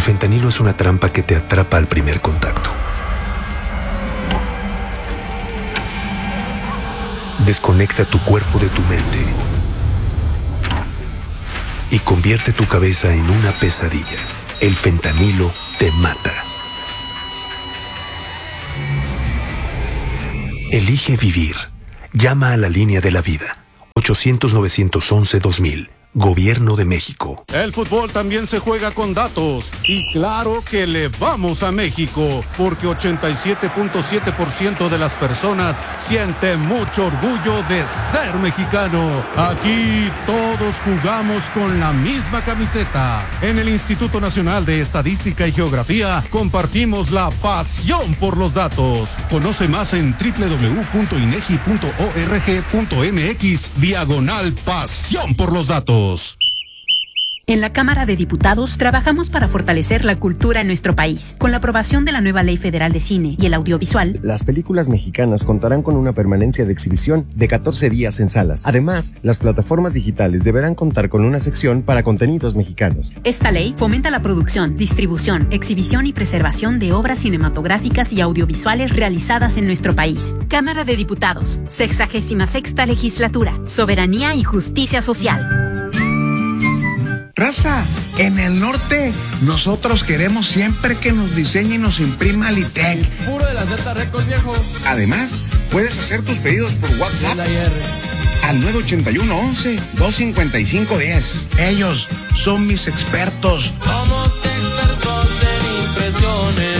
fentanilo es una trampa que te atrapa al primer contacto. Desconecta tu cuerpo de tu mente y convierte tu cabeza en una pesadilla. El fentanilo te mata. Elige vivir. Llama a la línea de la vida. 800-911-2000. Gobierno de México. El fútbol también se juega con datos. Y claro que le vamos a México, porque 87.7% de las personas sienten mucho orgullo de ser mexicano. Aquí todos jugamos con la misma camiseta. En el Instituto Nacional de Estadística y Geografía compartimos la pasión por los datos. Conoce más en www.inegi.org.mx/pasión por los datos. En la Cámara de Diputados trabajamos para fortalecer la cultura en nuestro país. Con la aprobación de la nueva Ley Federal de Cine y el Audiovisual, las películas mexicanas contarán con una permanencia de exhibición de 14 días en salas. Además, las plataformas digitales deberán contar con una sección para contenidos mexicanos. Esta ley fomenta la producción, distribución, exhibición y preservación de obras cinematográficas y audiovisuales realizadas en nuestro país. Cámara de Diputados, 66ª Legislatura, Soberanía y Justicia Social. Raza, en el norte, nosotros queremos siempre que nos diseñe y nos imprima Litec. Puro de la Z Record, viejo. Además, puedes hacer tus pedidos por WhatsApp al 981-11-255-10. Ellos son mis expertos. Somos expertos en impresiones.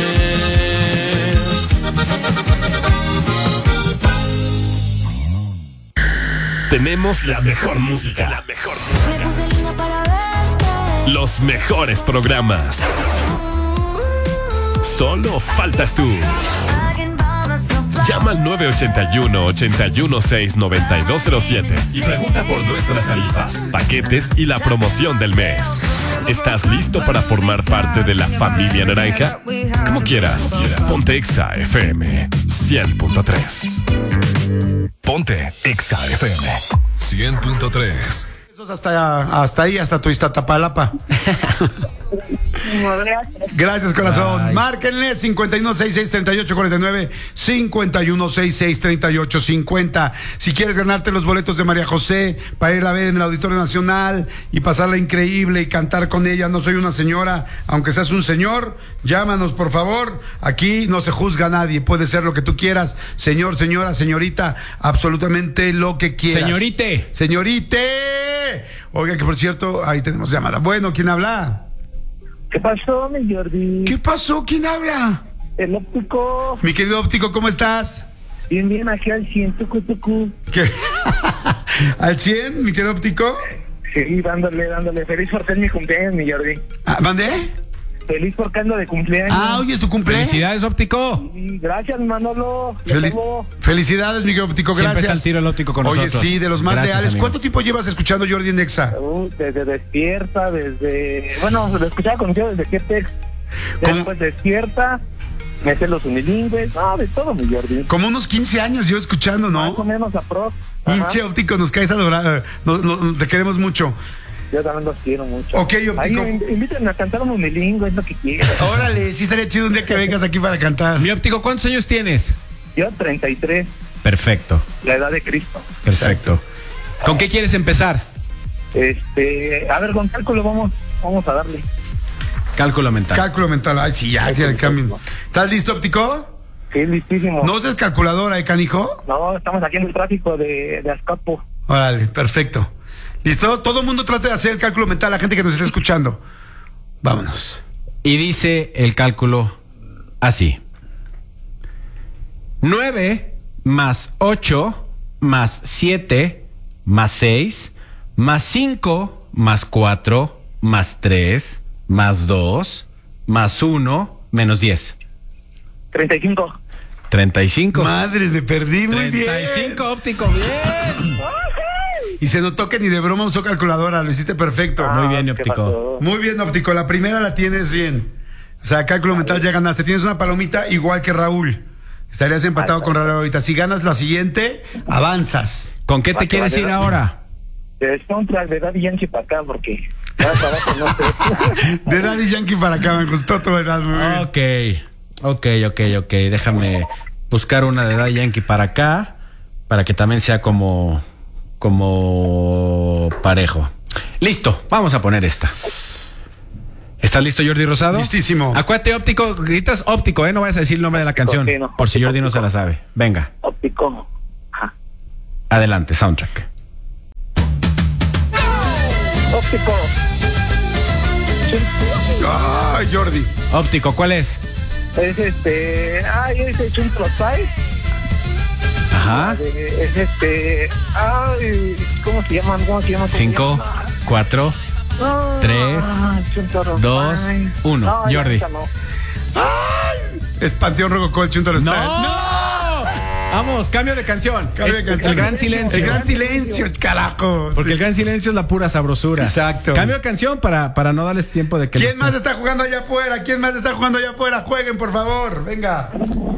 Tenemos la mejor música. La mejor música. Me puse linda para verte. Los mejores programas. Solo faltas tú. Llama al 981-816-9207 y pregunta por nuestras tarifas, paquetes y la promoción del mes. ¿Estás listo para formar parte de la familia naranja? Como quieras. Ponte Exa FM 100.3. Ponte Exa FM 100.3. Hasta ahí, hasta tu Iztapalapa. Gracias, corazón. Ay. Márquenle 5166-3849, 5166-3850. Si quieres ganarte los boletos de María José para ir a ver en el Auditorio Nacional y pasarla increíble y cantar con ella. No soy una señora, aunque seas un señor, llámanos, por favor. Aquí no se juzga a nadie, puede ser lo que tú quieras. Señor, señora, señorita, absolutamente lo que quieras. Señorite. Oiga, que por cierto, ahí tenemos llamada. Bueno, ¿quién habla? ¿Qué pasó, mi Jordi? ¿Qué pasó? ¿Quién habla? El óptico. Mi querido óptico, ¿cómo estás? Bien, bien, aquí al 100, tucu. ¿Qué? ¿Al 100, mi querido óptico? Sí, dándole. Feliz por ser mi cumpleaños, mi Jordi. ¿Mandé? Feliz porque ando de cumpleaños. Hoy es tu cumpleaños. Felicidades, óptico. Sí, gracias, Manolo. Felicidades, mi querido óptico, gracias. Siempre está al tiro el óptico con nosotros. Oye, sí, de los más gracias, leales. amigo. ¿Cuánto tiempo llevas escuchando Jordi en Exa? Desde Despierta, Bueno, lo escuchaba contigo desde Quetex. Después Despierta, me sé los unilingües, de todo, mi Jordi. Como unos 15 años yo escuchando, ¿no? Más o menos aprox. Pinche óptico, nos caes adorado. Te queremos mucho. Yo también los quiero mucho. Ok, óptico. Invítenme a cantar un unilingüe, es lo que quiero. Órale, sí estaría chido un día que vengas aquí para cantar. Mi óptico, ¿cuántos años tienes? Yo 33. Perfecto. La edad de Cristo. Perfecto. ¿Con qué quieres empezar? A ver, con cálculo vamos a darle. Cálculo mental. Cálculo mental, ay, sí, ya, el cambio. ¿Estás listo, óptico? Sí, listísimo. ¿No usas calculadora, canijo? No, estamos aquí en el tráfico de Azcapo. Órale, perfecto. ¿Listo? Todo el mundo trate de hacer el cálculo mental, la gente que nos está escuchando. Vámonos. Y dice el cálculo así: 9 más 8 más 7 más 6 más 5 más 4 más 3 más 2 más 1 menos 10. 35. 35. Madres, me perdí muy 35, bien. óptico, bien. Y se notó que ni de broma usó calculadora, lo hiciste perfecto. Muy bien, óptico. Muy bien, óptico. La primera la tienes bien. O sea, cálculo mental ya ganaste. Tienes una palomita igual que Raúl. Estarías empatado con Raúl ahorita. Si ganas la siguiente, avanzas. ¿Con qué te quieres ir ahora? Soundtrack de Daddy Yankee para acá, porque No sé. De Daddy Yankee para acá, me gustó tu edad, muy bien. Ok. Déjame buscar una de Daddy Yankee para acá, para que también sea como parejo. Listo, vamos a poner esta. ¿Estás listo, Jordi Rosado? Listísimo. Acuérdate, óptico, gritas óptico, no vayas a decir el nombre de la canción, Sí, no. por si Jordi no se la sabe. Venga, Óptico. Ajá. adelante, soundtrack. Óptico. Ay, Jordi. Óptico, ¿cuál es? Es ese Chumprosai. Ajá. Es ¿cómo se llama? 5, 4, 3, 2, 1. Jordi. Es Panteón Rococó, el Chuntaro Style. ¡No! Vamos, cambio de canción. Cambio de canción. El gran silencio. El gran silencio, carajo. Porque el gran silencio es la pura sabrosura. Exacto. Cambio de canción para no darles tiempo de que... ¿Quién más está jugando allá afuera? Jueguen, por favor. Venga.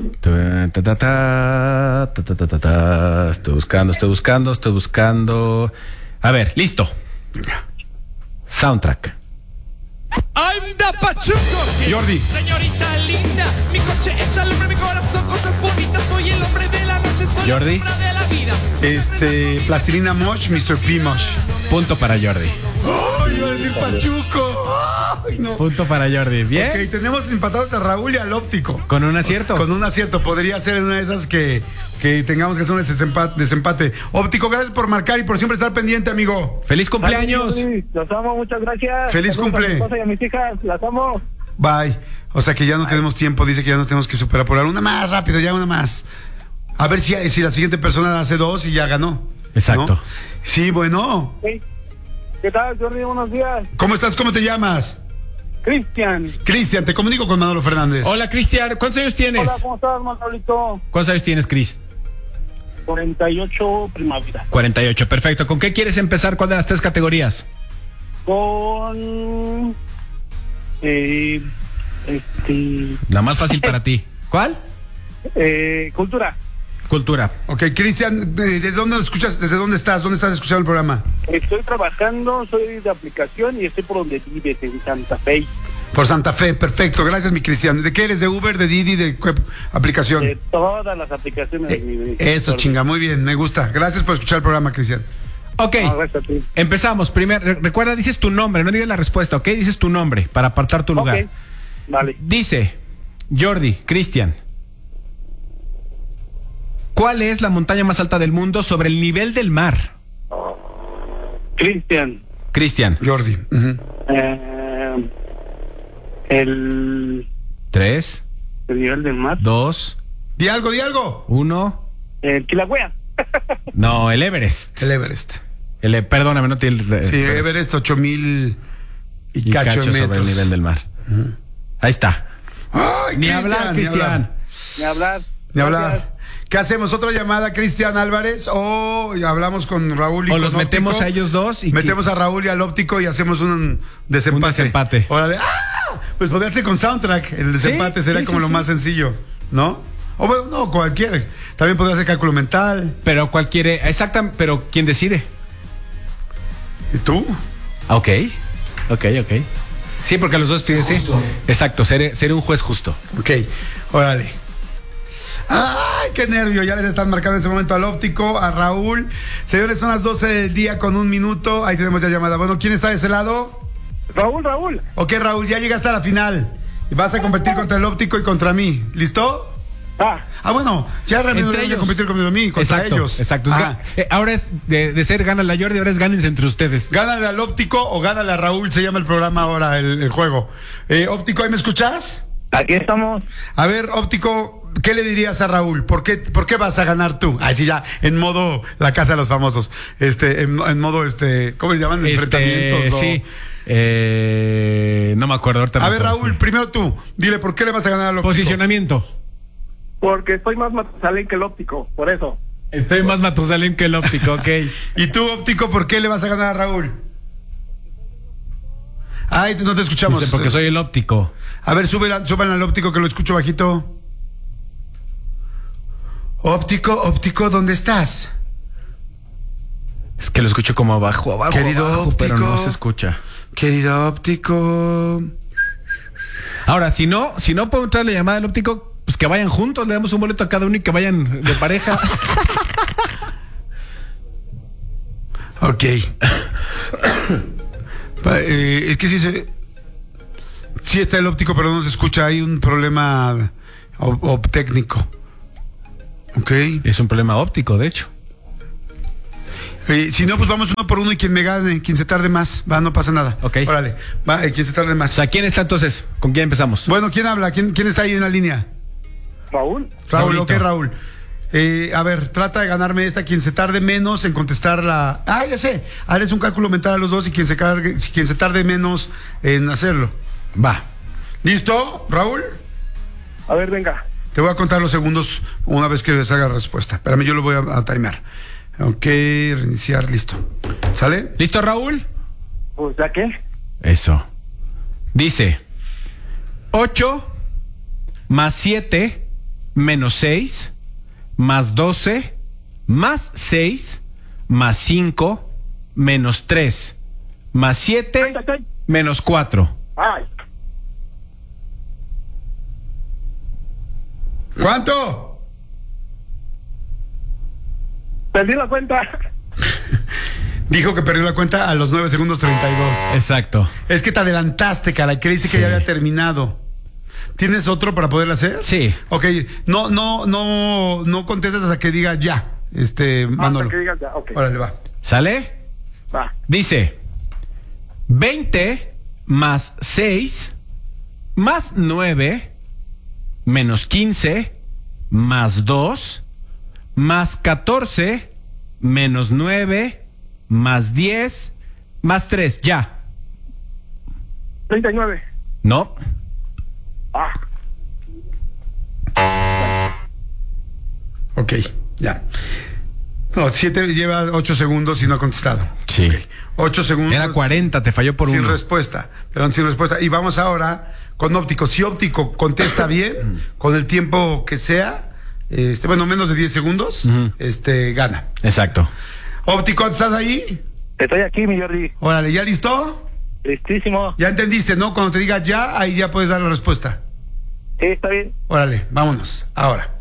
Estoy buscando. A ver, listo. Soundtrack. I'm the Pachuco. Jordi. Señorita linda, mi coche echa al hombre, mi corazón, cosas bonitas. Soy el hombre de la noche, soy Jordi. la sombra de la vida. Plastilina Mosh, Mr. P. Mosh. Punto para Jordi. ¡Ay, iba a decir Pachuco! ¡Ay, no! Punto para Jordi. Bien. Ok, tenemos empatados a Raúl y al óptico. Con un acierto. Con un acierto. Podría ser una de esas que tengamos que hacer un desempate. Óptico, gracias por marcar y por siempre estar pendiente, amigo. ¡Feliz cumpleaños! Sí, los amo, muchas gracias. Feliz Saludos cumple. a mi esposa y a mis hijas, las amo. Bye. O sea que ya no tenemos tiempo. Dice que ya nos tenemos que superar por una más rápido, ya una más. A ver si la siguiente persona hace 2 y ya ganó. Exacto. ¿No? Sí, bueno. Sí. ¿Qué tal, Jordi? Buenos días. ¿Cómo estás? ¿Cómo te llamas? Cristian. Cristian, te comunico con Manolo Fernández. Hola, Cristian. ¿Cuántos años tienes? Hola, ¿cómo estás, Manolito? ¿Cuántos años tienes, Cris? 48 primavera. 48, perfecto. ¿Con qué quieres empezar? ¿Cuál de las 3 categorías? Con... La más fácil para ti. ¿Cuál? Cultura. Cultura. Ok, Cristian, ¿de dónde lo escuchas? ¿Desde dónde estás? ¿Dónde estás escuchando el programa? Estoy trabajando, soy de aplicación y estoy por donde vives, en Santa Fe. Por Santa Fe, perfecto. Gracias, mi Cristian. ¿De qué eres? ¿De Uber, de Didi, de qué aplicación? De todas las aplicaciones. Eso, chinga, muy bien, me gusta. Gracias por escuchar el programa, Cristian. Ok, gracias a ti. empezamos. Recuerda, dices tu nombre, no digas la respuesta, ¿ok? Dices tu nombre para apartar tu lugar. Ok, vale. Dice, Jordi, Cristian, ¿cuál es la montaña más alta del mundo sobre el nivel del mar? Cristian. Jordi. El 3, el nivel del mar. 2, Di algo. 1. El Kilauea. No, el Everest. El Everest. Perdóname, no te... Sí, Everest, 8,000 y cacho sobre metros. el nivel del mar. Ahí está. Ay, Ni Cristian, hablar, Cristian. Ni hablar. Gracias. ¿Qué hacemos? ¿Otra llamada, Cristian Álvarez? ¿O hablamos con Raúl y O con los Óptico? metemos a ellos dos y metemos a Raúl y al óptico y hacemos un desempate. Un desempate. Órale. ¡Ah! Pues podría ser con soundtrack. El desempate sería como lo más sencillo, ¿no? O bueno, no, cualquiera. También podría ser cálculo mental. Pero cualquiera, exactamente, pero ¿quién decide? ¿Y tú? Ok. Sí, porque los dos piden, sí. Exacto, ser un juez justo. Ok, órale. ¡Ay, qué nervio! Ya les están marcando en ese momento al óptico, a Raúl. Señores, son las 12 del día con 1 minuto. Ahí tenemos ya llamada. Bueno, ¿quién está de ese lado? Raúl. Ok, Raúl, ya llegaste a la final. Y vas a competir contra el óptico y contra mí. ¿Listo? Bueno, ya realmente no voy a competir contra mí, contra ellos. Exacto. Ahora es de ser gánale a Jordi, ahora es gánense entre ustedes. Gánale al óptico o gánale a Raúl, se llama el programa ahora, el juego. Óptico, ¿ahí me escuchas? Aquí estamos. A ver, óptico, ¿qué le dirías a Raúl? ¿Por qué vas a ganar tú? Así ya, en modo la casa de los famosos. En modo, ¿cómo se llaman? Enfrentamientos. Sí. No me acuerdo ahorita. A ver, Raúl, primero tú, dile, ¿por qué le vas a ganar al óptico? Posicionamiento. Porque estoy más Matusalén que el óptico, por eso. Estoy más Matusalén que el óptico, ok. ¿Y tú, óptico, por qué le vas a ganar a Raúl? Ay, no te escuchamos. Dice, porque soy el óptico. A ver, súbanle al óptico que lo escucho bajito. Óptico, ¿dónde estás? Es que lo escucho como abajo, Querido abajo, óptico, pero no se escucha. Querido óptico. Ahora, si no puedo entrar la llamada del óptico, pues que vayan juntos, le damos un boleto a cada uno y que vayan de pareja. Ok. Es que sí está el óptico, pero no se escucha. Hay un problema técnico. Ok. Es un problema óptico, de hecho. Si no, pues vamos uno por uno y quien me gane, quien se tarde más, va, no pasa nada. Ok. Órale, va, quien se tarde más. O sea, ¿quién está entonces? ¿Con quién empezamos? Bueno, ¿quién habla? ¿Quién está ahí en la línea? Raúl. Raúl, ok, Raúl. A ver, trata de ganarme esta, quien se tarde menos en contestar la... Ah, ya sé, hazles un cálculo mental a los dos y quien se tarde menos en hacerlo. Va. ¿Listo, Raúl? A ver, venga. Te voy a contar los segundos una vez que les haga la respuesta. Espérame, yo lo voy a timear. Ok, reiniciar, listo. ¿Sale? ¿Listo, Raúl? Pues, ¿ya qué? Eso. Dice 8 más 7 menos 6 más 12 más 6 más 5 menos 3 más 7 menos 4. Ay. ¿Cuánto? Perdí la cuenta. Dijo que perdió la cuenta a los 9 segundos 32. Exacto. Es que te adelantaste, cara, creíste que ya había terminado. ¿Tienes otro para poderlo hacer? Sí. Ok, no contestes hasta que diga ya, Manolo. Hasta que digas ya, ok. Órale, va. ¿Sale? Va. Dice 20 más 6 más 9 menos 15 más 2 más 14 menos 9 más 10 más 3, ya. 39. No. Ah. Ok, ya. No, 7 lleva 8 segundos y no ha contestado. Sí. Okay. 8 segundos. Era 40, te falló por sin uno. Respuesta. Perdón, sin respuesta. Y vamos ahora con óptico. Si óptico contesta bien, con el tiempo que sea, bueno, menos de 10 segundos, gana. Exacto. Óptico, ¿estás ahí? Estoy aquí, mi Jordi. Órale, ¿ya listo? Listísimo. Ya entendiste, ¿no? Cuando te diga ya, ahí ya puedes dar la respuesta. Sí, está bien. Órale, vámonos. Ahora.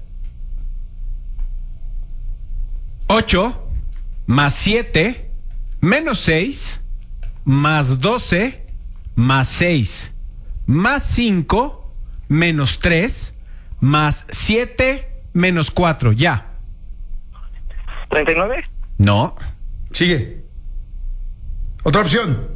8 más 7 menos 6 más 12 más 6 más 5 menos 3 más 7 menos 4, ya. 39. No. Sigue. Otra opción.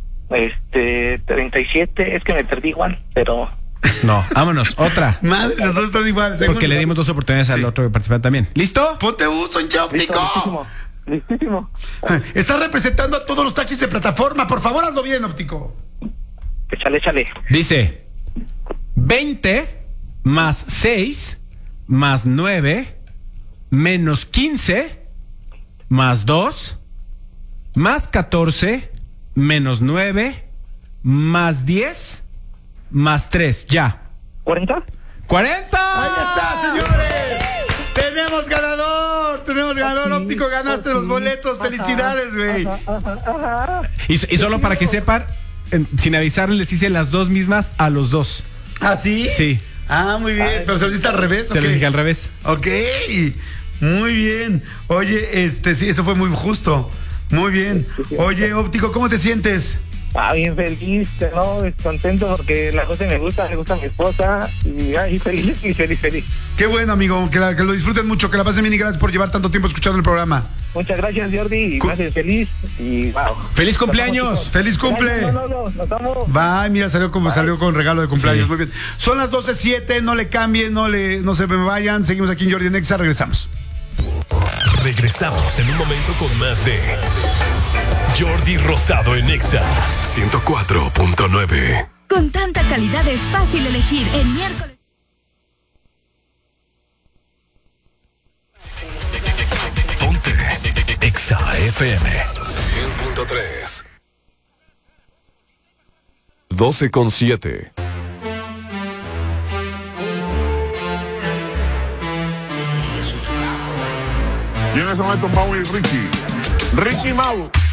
37. Es que me perdí igual, pero... No, vámonos, otra. Madre, los dos están iguales. Porque le dimos 2 oportunidades al otro que participar también. ¿Listo? Ponte uso, hincha óptico. Listísimo. Estás representando a todos los taxis de plataforma. Por favor, hazlo bien, óptico. Échale. Dice 20 más 6 más 9 menos 15 más 2 más 14 menos 9 más 10 más 3, ya. ¿40? ¡40! Ahí está, señores. Tenemos ganador, óptico, ganaste los boletos. Felicidades, güey. Y solo para que sepan, sin avisarles, les hice las dos mismas a los dos. ¿Ah, sí? Sí. Ah, muy bien. ¿Pero se lo diste al revés? Se lo dije al revés. Ok, muy bien. Oye, sí, eso fue muy justo. Muy bien. Oye, óptico, ¿cómo te sientes? Bien feliz, ¿no? Contento porque la cosa me gusta a mi esposa y feliz. Qué bueno, amigo, que lo disfruten mucho, que la pasen bien y gracias por llevar tanto tiempo escuchando el programa. Muchas gracias, Jordi, y gracias, feliz y wow. ¡Feliz cumpleaños! ¡Feliz cumple! Nos vamos. Bye, mira, salió con regalo de cumpleaños, sí. Muy bien. Son las 12:07, no le cambien, no se me vayan, seguimos aquí en Jordi en Exa, regresamos. Regresamos en un momento con más de Jordi Rosado en Exa 104.9. Con tanta calidad es fácil elegir el miércoles. Ponte Exa FM 100.3 12.7. Y en ese momento Maui y Ricky Ricky Mau.